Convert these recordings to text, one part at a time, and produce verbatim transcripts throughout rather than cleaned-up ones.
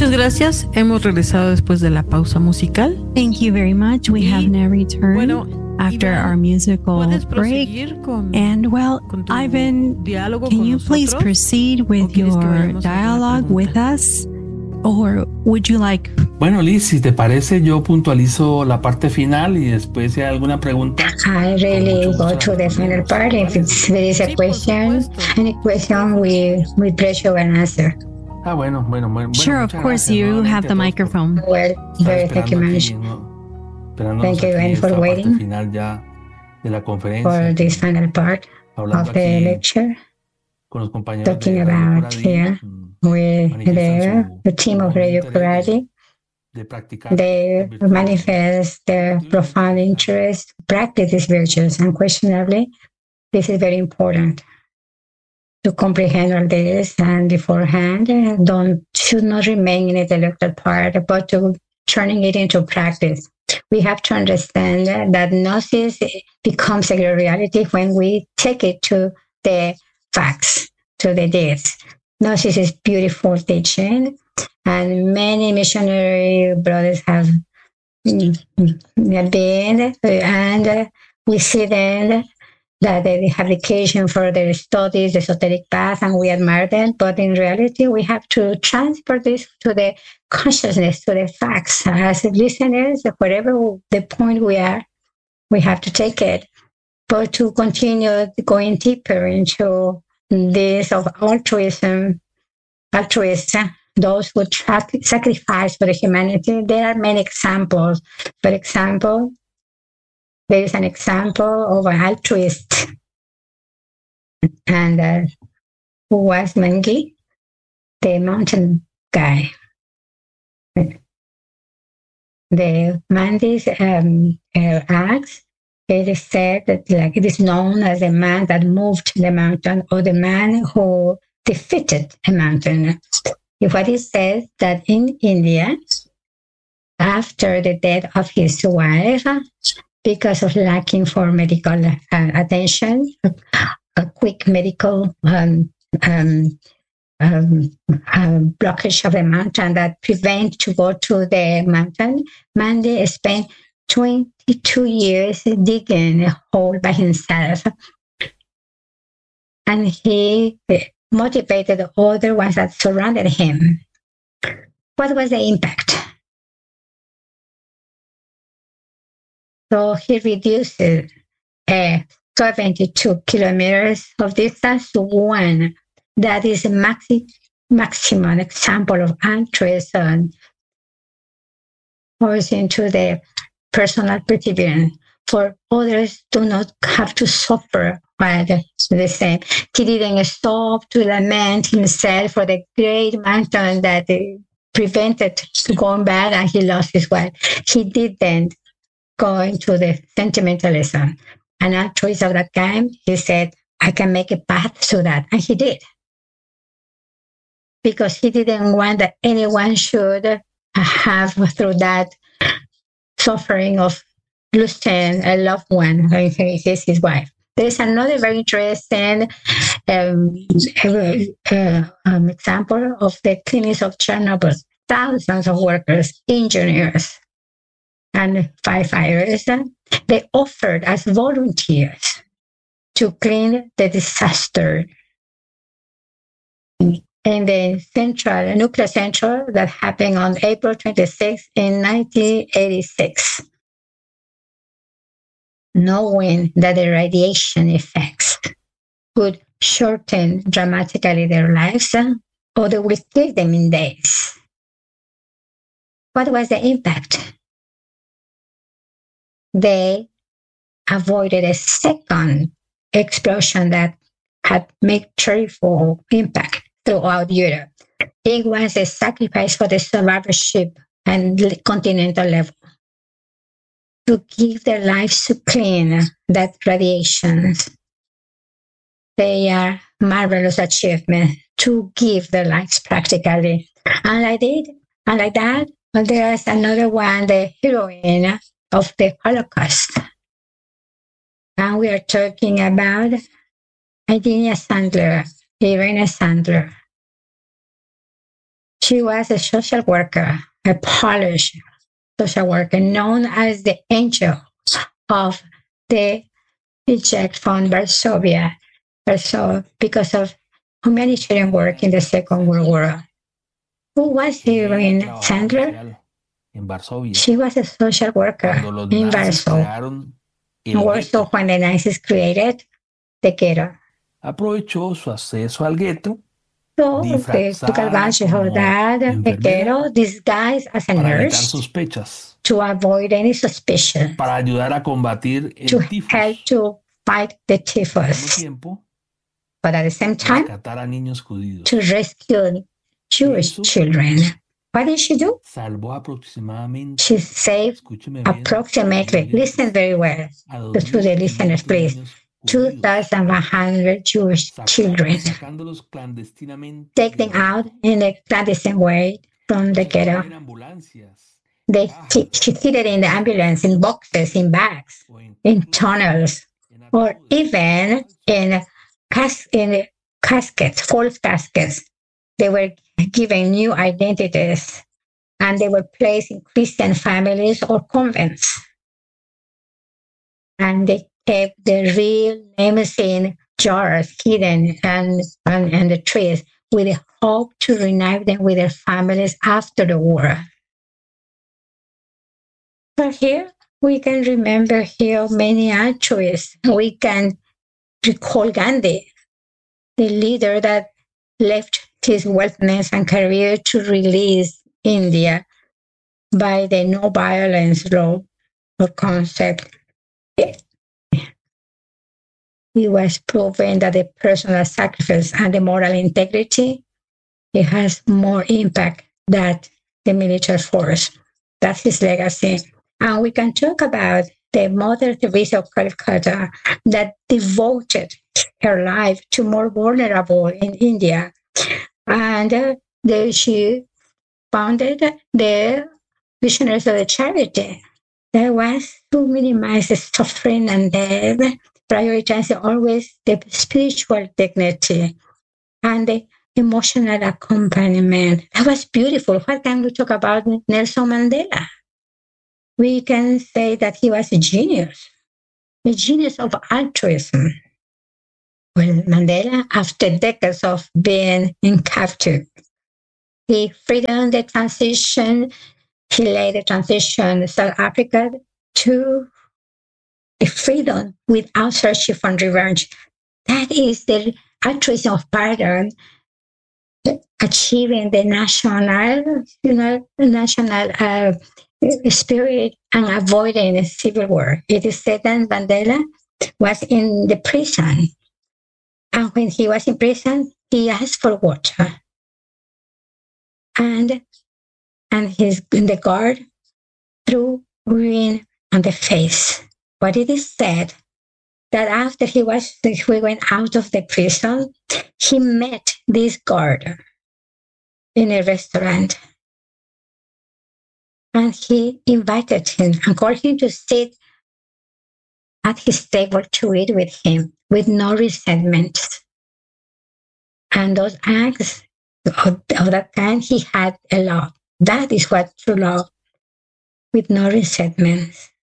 Muchas gracias. Hemos regresado después de la pausa musical. Thank you very much. We Y, have now returned bueno, after Iván, our musical ¿puedes break. proseguir con, And well, con tu Ivan, diálogo can con you nosotros? please proceed with quieres que your vayamos a hacer la dialogue with pregunta? us? Or would you like? Bueno, Liz, si te parece, yo puntualizo la parte final y después si hay alguna pregunta. I really Con mucho go gusto to the final respondemos. part. If it's, there is a Sí, por question, supuesto. any question, we with pleasure and answer. Ah, bueno, bueno, bueno. Sure, bueno, of muchas course, gracias you nuevamente have the a todos por microphone. Well, estar very thank you esperando much aquí, ¿no? Esperándonos Thank you aquí again en for esta parte waiting final ya de la conferencia, for this final part hablando of the aquí lecture, con los compañeros talking de Radio about Coradí, here mm, with manifiestan the, su the team of profundo Radio interés de, Kurati. de practicar They las virtudes. manifest their profound interest to practice these virtues. Unquestionably, this is very important to comprehend all this, and beforehand, uh, don't should not remain in the intellectual part, but to turning it into practice. We have to understand that gnosis becomes a reality when we take it to the facts, to the deeds. Gnosis is beautiful teaching, and many missionary brothers have been, and we see them that they have occasion for their studies, the esoteric path, and we admire them. But in reality, we have to transfer this to the consciousness, to the facts. As listeners, wherever the point we are, we have to take it. But to continue going deeper into this of altruism, altruism, those who tra- sacrifice for the humanity, there are many examples. For example, there is an example of an altruist, and uh, who was Mangi, the mountain guy. The Mandi's um, uh, acts, it is said that like it is known as the man that moved the mountain, or the man who defeated a mountain. What he says that in India, after the death of his wife, because of lacking for medical uh, attention, a quick medical um, um, um, um, blockage of the mountain that prevent to go to the mountain, Mandy spent twenty-two years digging a hole by himself. And he motivated the other ones that surrounded him. What was the impact? So he reduced uh, seventy-two kilometers of distance to one. That is a maxi- maximum example of altruism, goes into the personal perseverance. For others do not have to suffer by the, the same. He didn't stop to lament himself for the great mountain that prevented going back, and he lost his wife. He didn't go into the sentimentalism. And altruist of that time, he said, I can make a path to that. And he did. Because he didn't want that anyone should have through that suffering of losing a loved one, his, his wife. There's another very interesting um, uh, um, example of the clinics of Chernobyl. Thousands of workers, engineers, and firefighters, they offered as volunteers to clean the disaster in the central, nuclear central that happened on April twenty-sixth in nineteen eighty-six. Knowing that the radiation effects could shorten dramatically their lives, or they will kill them in days. What was the impact? They avoided a second explosion that had made terrible impact throughout Europe. It was a sacrifice for the survivorship and continental level to give their lives to clean that radiations. They are marvelous achievement to give their lives practically. And like it, and like that, well, there is another one, the heroine of the Holocaust. And we are talking about Irene Sandler, Irene Sandler. She was a social worker, a Polish social worker known as the angel of the eject from Varsovia, Warsaw, because of humanitarian work in the Second World War. Who was heroine Sandler? En Varsovia, She was a social worker cuando los in nazis Warsaw. crearon el Warsaw, gueto, when the Nazis created the ghetto. aprovechó su acceso al gueto So they took advantage of that, the ghetto, disguised as a para evitar nurse sospechas, to avoid any suspicion, para ayudar a combatir to el tifus, help to fight the al mismo typhus, tiempo but at the same time, rescatar a niños judíos. to rescue Jewish Eso children. What did she do? Salvó aproximadamente, She saved escúcheme bien, approximately, niños- listen very well, a to the listeners, please, niños two judíos, thousand one hundred Jewish saca- children, sacándolos clandestinamente taken del out in a clandestine way from the gueto. ghetto. En ambulancias They she, she hid it in the ambulance, in boxes, in bags, o en, in tunnels, en or ataúdes even in cas- in caskets, false caskets. They were given new identities, and they were placed in Christian families or convents. And they kept the real names in jars hidden and, and, and the trees with the hope to reunite them with their families after the war. But here we can remember here many altruists. We can recall Gandhi, the leader that left his wealthiness and career to release India by the no violence law or concept. It was proven that the personal sacrifice and the moral integrity, it has more impact than the military force. That's his legacy. And we can talk about the Mother Teresa of Calcutta that devoted her life to more vulnerable in India. And uh, the, she founded the Missionaries of the Charity. That was to minimize the suffering and death, prioritizing always the spiritual dignity and the emotional accompaniment. That was beautiful. What can we talk about Nelson Mandela? We can say that he was a genius, a genius of altruism. Well, Mandela, after decades of being in captivity, he freedom the transition, he led the transition South Africa to a freedom without searching for revenge. That is the altruism of pardon, achieving the national, you know, national uh, spirit and avoiding a civil war. It is said that Mandela was in the prison. And when he was in prison, he asked for water. And, and his, the guard threw urine on the face. But it is said that after he was he went out of the prison, he met this guard in a restaurant. And he invited him and called him to sit at his table to eat with him with no resentment. And those acts of, of that kind, he had a lot. That is what true love, with no resentment.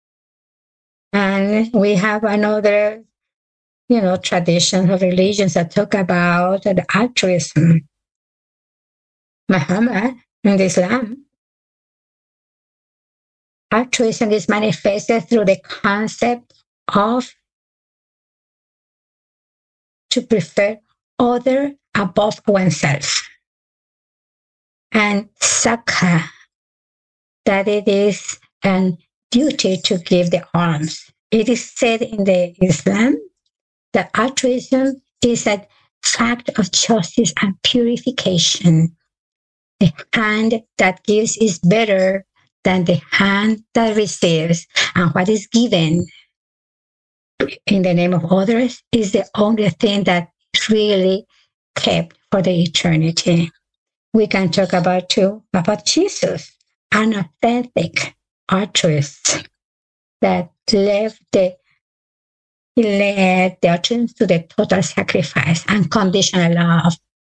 And we have another, you know, tradition of religions that talk about the altruism. Muhammad and Islam. Altruism is manifested through the concept of to prefer other above oneself. And zakah, that it is a duty to give the alms. It is said in the Islam that altruism is a fact of justice and purification. The hand that gives is better than the hand that receives. And what is given in the name of others is the only thing that is really kept for the eternity. We can talk about too about Jesus, an authentic altruist that left the he led the audience to the total sacrifice and conditional love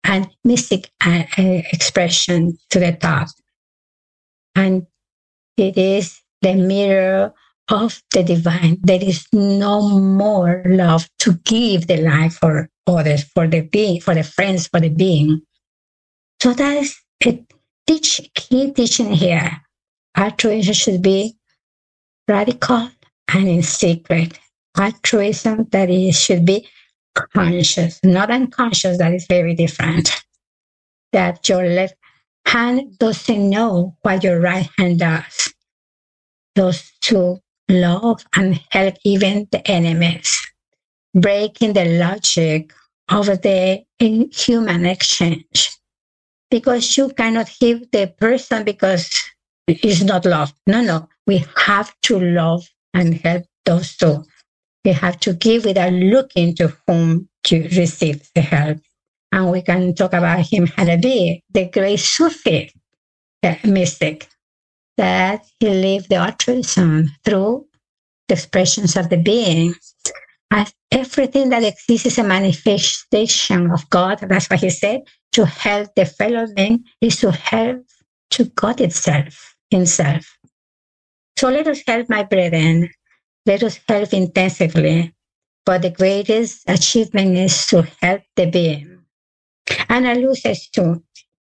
and mystic uh, uh, expression to the top. And it is the mirror of the divine. There is no more love to give the life for others, for the being, for the friends, for the being. So that is a teach, key teaching here. Altruism should be radical and in secret. Altruism that is should be conscious, not unconscious. That is very different. That your left hand doesn't know what your right hand does. Those to love and help even the enemies, breaking the logic of the human exchange. Because you cannot give the person because it's not love. No, no. We have to love and help those two. We have to give without looking to whom to receive the help. And we can talk about him Halabi, the great Sufi uh, mystic, that he lived the altruism through the expressions of the being. As everything that exists is a manifestation of God. That's what he said. To help the fellow man is to help to God itself, himself. So let us help, my brethren. Let us help intensively. But the greatest achievement is to help the being. And alludes to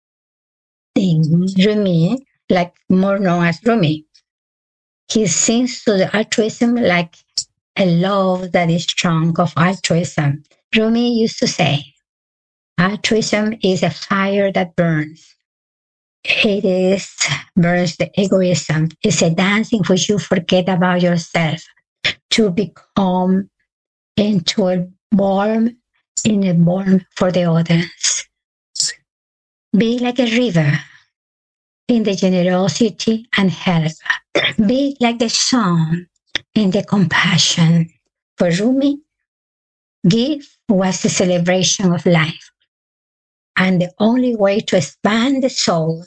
Rumi, like more known as Rumi. He sings to the altruism like a love that is strong of altruism. Rumi used to say, altruism is a fire that burns. It is burns the egoism. It's a dance in which you forget about yourself to become into a warm, in a warm for the others. Be like a river in the generosity and help. Be like the sun in the compassion. For Rumi, give was the celebration of life. And the only way to expand the soul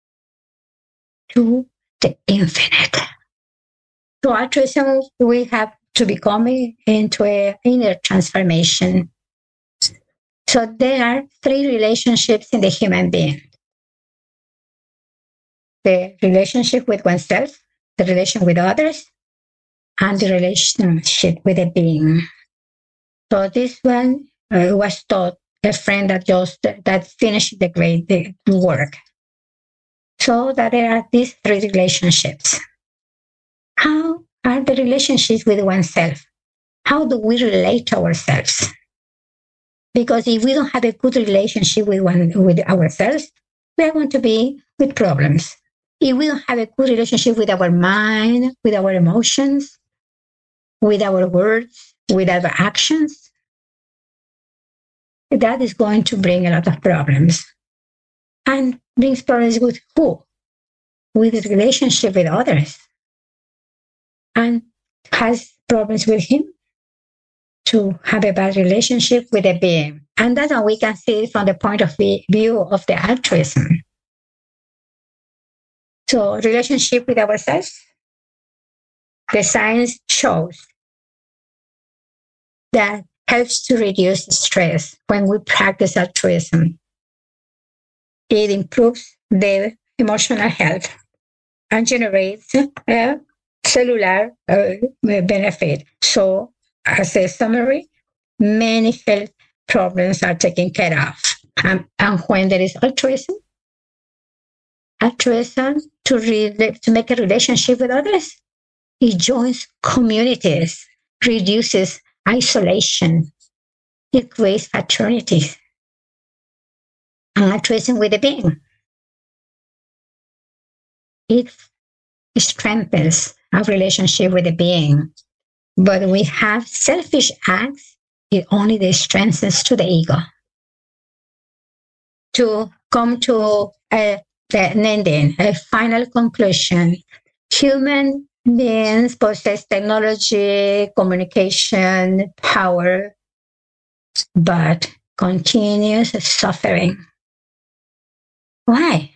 to the infinite. To altruism, we have to become into an inner transformation. So there are three relationships in the human being. The relationship with oneself, the relation with others, and the relationship with the being. So this one uh, was taught a friend that just that finished the great the work. So that there are these three relationships. How are the relationships with oneself? How do we relate to ourselves? Because if we don't have a good relationship with one with ourselves, we are going to be with problems. If we don't have a good relationship with our mind, with our emotions, with our words, with our actions, that is going to bring a lot of problems. And brings problems with who? With the relationship with others. And has problems with him to have a bad relationship with a being. And that's how we can see it from the point of view of the altruism. So relationship with ourselves, the science shows that helps to reduce stress when we practice altruism. It improves the emotional health and generates a cellular uh, benefit. So, as a summary, many health problems are taken care of. Um, and when there is altruism, altruism to, re- to make a relationship with others, it joins communities, reduces isolation, it creates fraternities, and altruism with the being. It strengthens our relationship with the being. But when we have selfish acts, it only strengthens to the ego. To come to a, an ending, a final conclusion, human beings possess technology, communication, power, but continuous suffering. Why?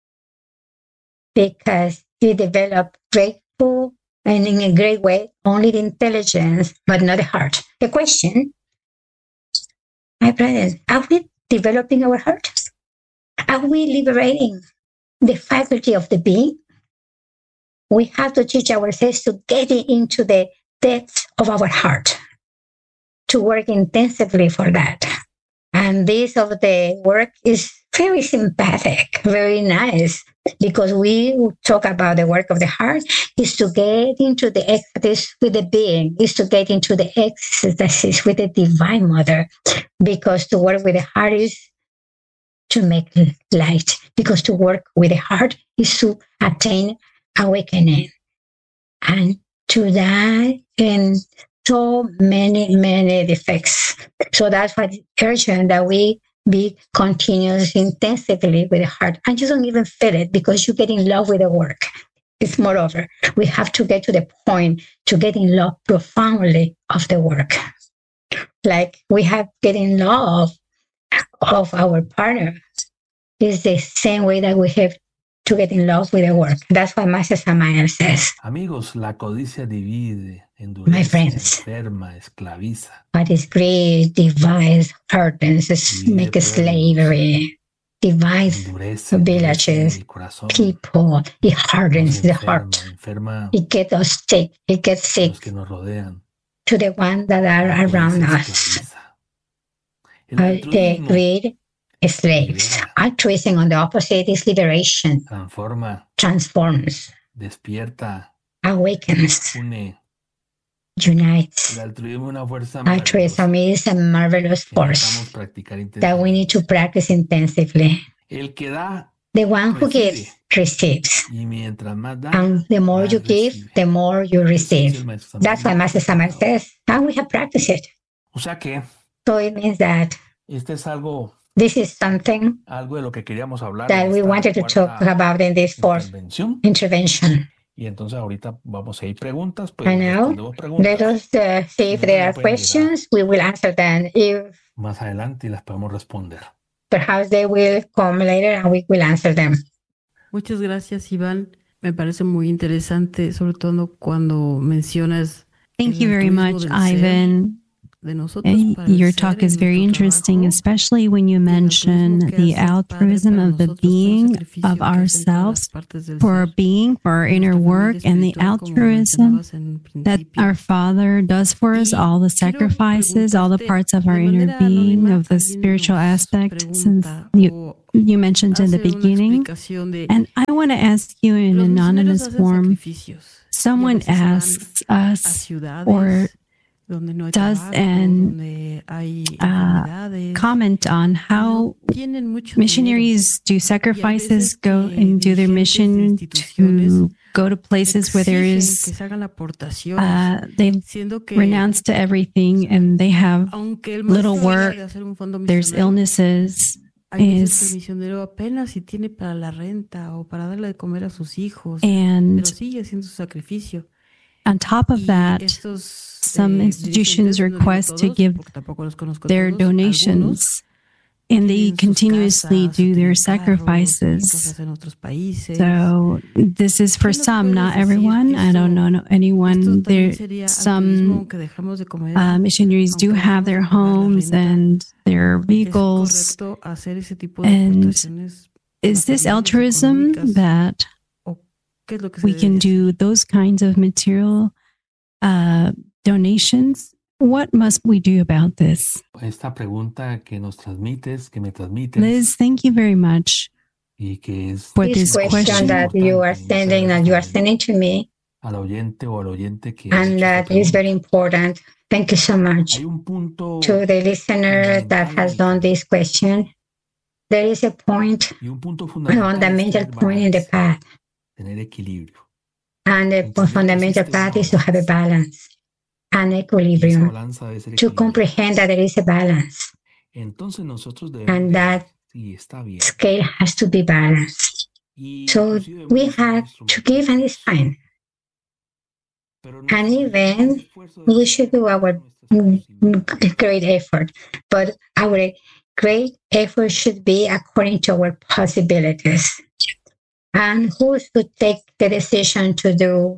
Because we develop grateful and in a great way, only the intelligence, but not the heart. The question, my brothers, are we developing our heart? Are we liberating the faculty of the being? We have to teach ourselves to get into the depths of our heart, to work intensively for that. And this of the work is very sympathetic, very nice, because we talk about the work of the heart is to get into the ecstasy with the being, is to get into the ecstasy with the Divine Mother, because to work with the heart is to make light, because to work with the heart is to attain awakening. And to that in so many, many defects. So that's why it's urgent that we be continuous intensively with the heart. And you don't even feel it because you get in love with the work. It's moreover, we have to get to the point to get in love profoundly of the work. Like we have get in love of our partner. It's the same way that we have to get in love with the work. That's what Master Samael says. Amigos, la codicia divide, My endurece, friends. enferma, esclaviza. What is greed, divides, hardens, Divide make pueblos. slavery, divides Endurece, endurece villages, el corazón. people. It Nos hardens the enferma, heart. enferma It gets us sick. It gets a sick los que nos rodean. to the ones that are La around codicia us. esclaviza. El Uh, the altruismo greed is slaves. Altruism, on the opposite, is liberation, transforma, transforms, despierta, awakens, une. unites. El altruismo es una fuerza Altruism maravillosa is a marvelous que force necesitamos practicar that we need intensamente. to practice intensively. El que da, The one who Recibe. gives receives. y mientras más da, And the more más you give, recibe. the more you Eso dice receive. el Maestro That's what Samuel. Master Samuel says. And we have practiced it. O sea que So it means that este es algo, this is something algo de lo que queríamos hablar that en we esta wanted to talk cuarta about in this fourth intervención. intervention. Y entonces ahorita vamos a ir preguntas, pues I know. respondemos preguntas Let us uh, see if No, there no are pueden questions. We will answer them. If más adelante y las podemos responder. perhaps they will come later and we will answer them. Muchas gracias, Iván. Me parece muy interesante, sobre todo cuando mencionas Thank el you very altruismo much, del ser, Ivan. de nosotros Uh, para el Your ser talk en is very nuestro interesting, trabajo, especially when you y el mention altruismo que the hace el Padre altruism para of the nosotros, todo el being sacrificio of que hace en todas las ourselves partes del for our ser, being, for our en inner nuestra work, familia and the espiritual, como altruism mencionabas en un that principio. our Father does for us, Y all the quiero sacrifices, all the preguntarte parts of de our inner manera being, anónima, of the alguien spiritual nos aspect, since pregunta you, o you mentioned in the hace una beginning. explicación de And I want to ask you in los misioneros anonymous hacen form, sacrificios y a someone veces van asks a us, ciudades or donde no hay does trabajo, and, donde hay uh, enfermedades, comment on how no tienen mucho dinero. missionaries do sacrifices, veces go que and do their dirigentes de mission instituciones to go to places where there exigen is, que se hagan aportaciones, uh, they've siendo que renounced to everything and they have aunque el little maestro diga work, de hacer un fondo there's misionero, illnesses, hay veces que is, el misionero apenas si tiene para la renta o para darle de comer a sus hijos, pero and sigue haciendo su sacrificio. on top of Y that, estos, some eh, institutions dirigentes, no digo request to todos, give porque tampoco los conozco a their todos, donations, algunos and they tienen sus continuously casas, o do their tienen carros, tienen sacrifices. cosas en otros países. So this is for ¿Qué nos some, puedes not decir everyone. que I don't esto- know no- Esto anyone. también There, sería altruismo, some aunque dejamos de comer, uh, missionaries do aunque have dejemos their de pagar la homes renta. and their ¿Es vehicles. correcto hacer ese tipo de And aportaciones Is this materiales, altruism económicas? that ¿O qué es lo que se we can debería do those kinds of material uh, donations? What must we do about this? Esta pregunta que nos transmites, que me transmites, Liz, thank you very much y que es for This this question question. that you are sending and you are sending to me, al oyente o al oyente que ha and hecho that esta is pregunta. very important. Thank you so much. Hay un punto To the listener that has done this question, there is a point, y un punto a fundamental, es fundamental tener point in the balance, path. tener equilibrio. And the Entender que fundamental existe path una is to have a balance, an Y esa equilibrium, balanza debe ser to equilibrada. comprehend that there is a balance. Entonces nosotros debemos And de- that sí, está bien. scale has to be balanced. Y So inclusive we debemos de have ser to give and it's fine. Pero And nuestro even esfuerzo we debe should ser do our nuestras mm, posibilidades. mm, great effort, but our great effort should be according to our possibilities. And who should take the decision to do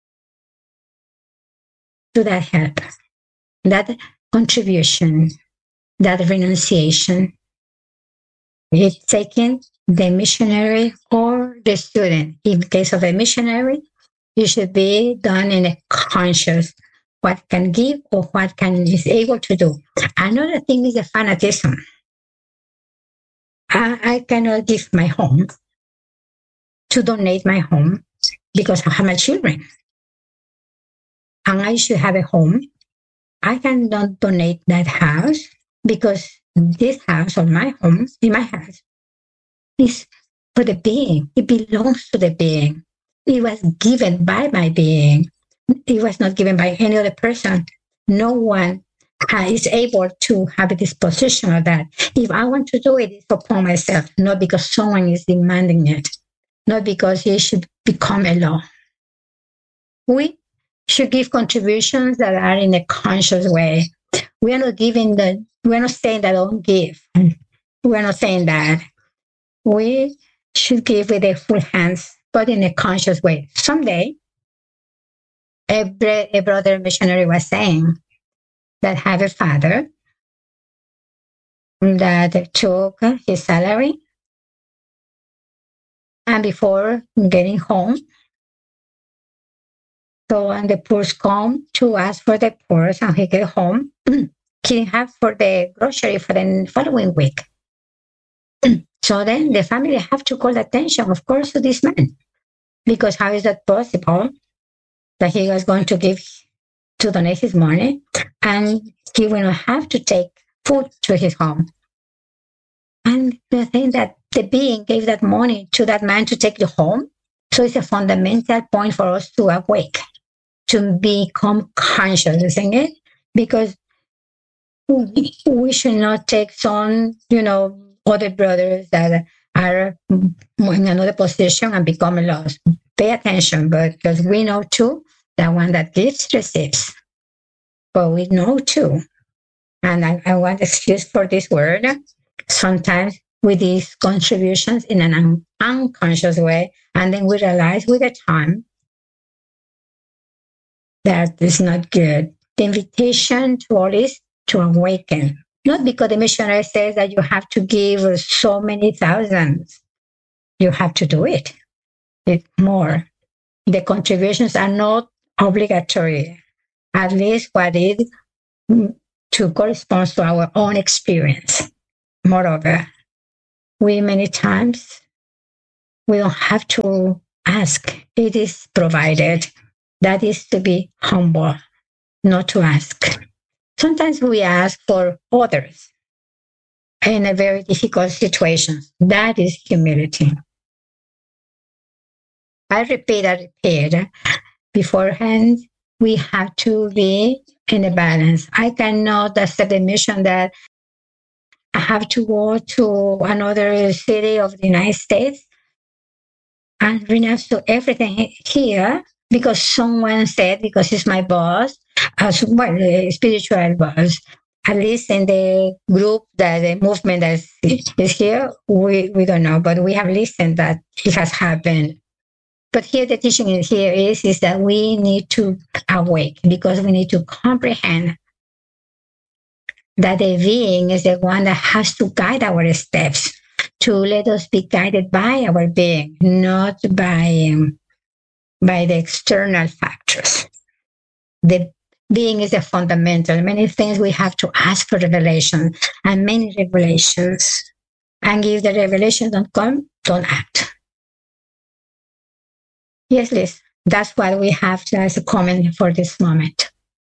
to that help, that contribution, that renunciation, It's taking the missionary or the student. In case of a missionary, it should be done in a conscious what can give or what can is able to do. Another thing is the fanatism. I, I cannot give my home to donate my home because I have my children. And I should have a home. I cannot donate that house because this house or my home in my house is for the being. It belongs to the being. It was given by my being. It was not given by any other person. No one is able to have a disposition of that. If I want to do it, it's upon myself, not because someone is demanding it, not because it should become a law. We should give contributions that are in a conscious way. We are not giving the, we're not saying that don't give. We're not saying that. We should give with their full hands, but in a conscious way. Someday, a, br- a brother missionary was saying that have a father that took his salary and before getting home, so when the poor come to ask for the poor and he get home, he didn't have for the grocery for the following week. So then the family have to call attention, of course, to this man. Because how is that possible that he was going to give, to donate his money and he will not have to take food to his home? And the thing that the being gave that money to that man to take the home. So it's a fundamental point for us to awake, to become conscious, isn't it? Because we should not take some, you know, other brothers that are in another position and become lost. Pay attention, but because we know too that one that gives receives. But we know too, and I, I want excuse for this word, sometimes with these contributions in an un- unconscious way, and then we realize with the time that is not good. The invitation to all is to awaken. Not because the missionary says that you have to give so many thousands. You have to do it. It's more. The contributions are not obligatory, at least what it to corresponds to our own experience. Moreover, we many times, we don't have to ask. It is provided. That is to be humble, not to ask. Sometimes we ask for others in a very difficult situation. That is humility. I repeat, I repeat. Beforehand, we have to be in a balance. I cannot accept the mission that I have to go to another city of the United States and renounce to everything here because someone said, because it's my boss, as well, the spiritual boss. At least in the group, that the movement that is, is here, we, we don't know, but we have listened that it has happened. But here the teaching in here is, is that we need to awake because we need to comprehend that the being is the one that has to guide our steps, to let us be guided by our being, not by, um, by the external factors. The being is a fundamental. Many things we have to ask for revelation, and many revelations. And if the revelation don't come, don't act. Yes, Liz, that's what we have as a comment for this moment.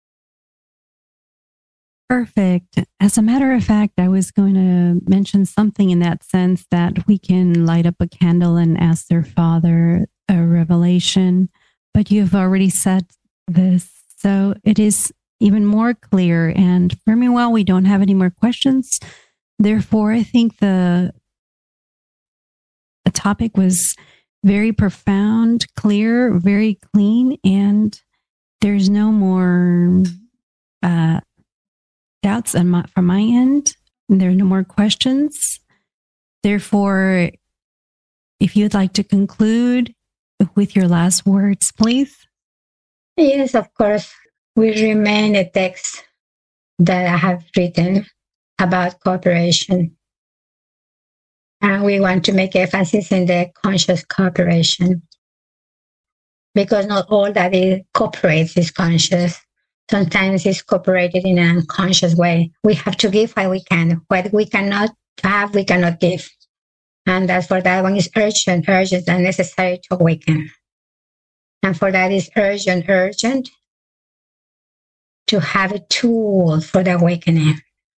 Perfect. As a matter of fact, I was going to mention something in that sense that we can light up a candle and ask their Father a revelation, but you've already said this. So it is even more clear. And for me, well, we don't have any more questions. Therefore, I think the, the topic was very profound, clear, very clean, and there's no more uh, doubts on my, from my end. There are no more questions. Therefore, if you'd like to conclude with your last words, please. Yes, of course. We remain a text that I have written about cooperation. And we want to make emphasis in the conscious cooperation, because not all that it cooperates is conscious. Sometimes it's cooperated in an unconscious way. We have to give what we can. What we cannot have, we cannot give. And that's for that one is urgent, urgent, and necessary to awaken. And for that is urgent, urgent to have a tool for the awakening.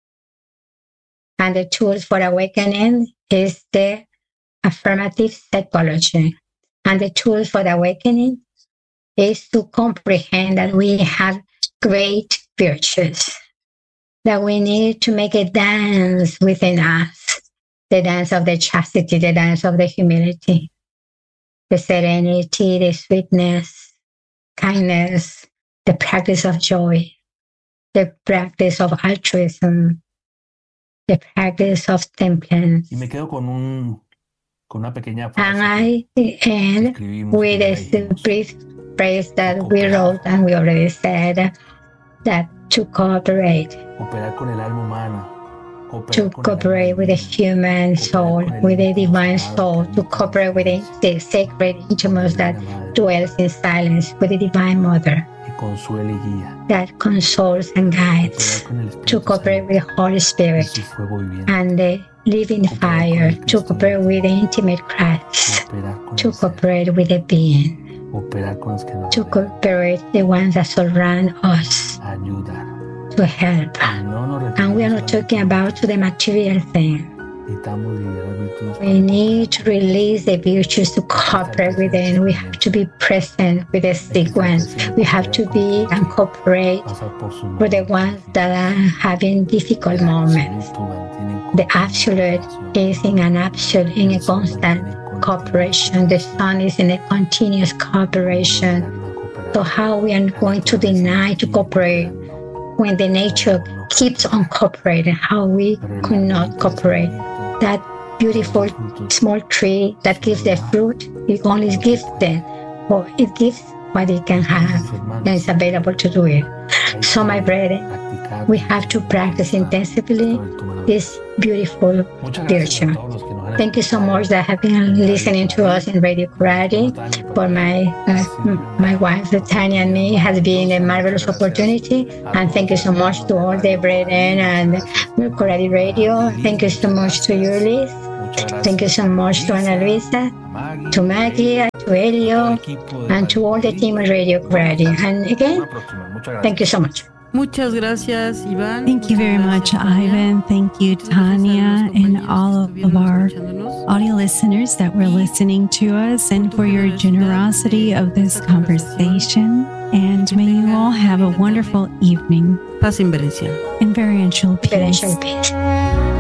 And the tools for awakening is the affirmative psychology. And the tools for the awakening is to comprehend that we have great virtues, that we need to make a dance within us, the dance of the chastity, the dance of the humility, the serenity, the sweetness, kindness, the practice of joy, the practice of altruism, the practice of temperance. Y me quedo con un con una pequeña And frase I end with a brief phrase that we wrote and we already said, that to cooperate, cooperar con el alma humana, to cooperate with the human soul, with the divine soul, to cooperate with the, the sacred intimacy that dwells in silence, with the Divine Mother that consoles and guides, to cooperate with the Holy Spirit and the living fire, to cooperate with the intimate Christ, to cooperate with the being, to cooperate the ones that surround us, to help. And we are not talking about the material thing. We need to release the virtues to cooperate with them. We have to be present with the sick ones. We have to be and cooperate with the ones that are having difficult moments. The absolute is in an absolute, in a constant cooperation. The sun is in a continuous cooperation. So how we are going to deny to cooperate when the nature keeps on cooperating? How we could not cooperate? That beautiful small tree that gives the fruit, it only gives them, or it gives what it can have, and it's available to do it. So, my brethren, we have to practice intensively this beautiful virtue. Thank you so much that have been listening to us in Radio Coradi. For my uh, my wife, Tanya, and me, has been a marvelous opportunity. And thank you so much to all the brethren and Coradi Radio. Thank you so much to you, Liz. Thank you so much to Ana Luisa, to Maggie, to Elio, and to all the team of Radio Coradi. And again, thank you so much. Muchas gracias, Iván. Thank you very much, Ivan. Thank you, Tanya, and all of our audio listeners that were listening to us, and for your generosity of this conversation. And may you all have a wonderful evening. Paz y bendición. In very peace. Peace.